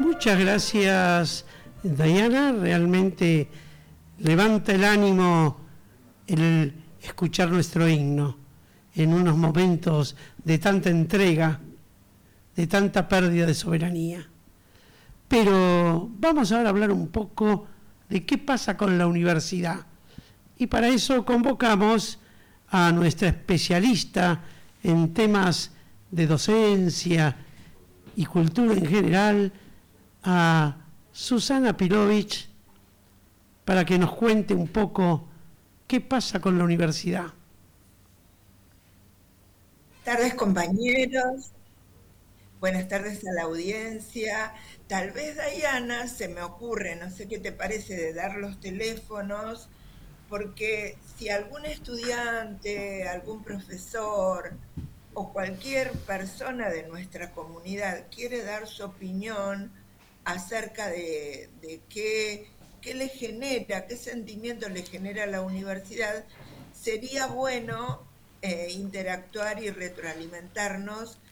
Muchas gracias, Dayana. Realmente levanta el ánimo el escuchar nuestro himno en unos momentos de tanta entrega, de tanta pérdida de soberanía. Pero vamos ahora a hablar un poco de qué pasa con la universidad. Y para eso convocamos a nuestra especialista en temas de docencia y cultura en general, a Susana Pilovich, para que nos cuente un poco qué pasa con la universidad. Buenas tardes, compañeros. Buenas tardes a la audiencia. Tal vez, Dayana, se me ocurre, no sé qué te parece, de dar los teléfonos, porque si algún estudiante, algún profesor o cualquier persona de nuestra comunidad quiere dar su opinión acerca de qué le genera, qué sentimiento le genera la universidad, sería bueno interactuar y retroalimentarnos